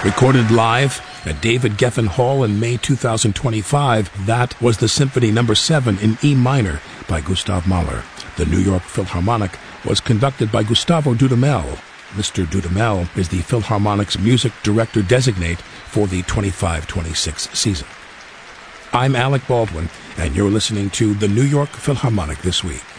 Recorded live at David Geffen Hall in May 2025, that was the Symphony No. 7 in E minor by Gustav Mahler. The New York Philharmonic was conducted by Gustavo Dudamel. Mr. Dudamel is the Philharmonic's music director designate for the 25-26 season. I'm Alec Baldwin, and you're listening to the New York Philharmonic This Week.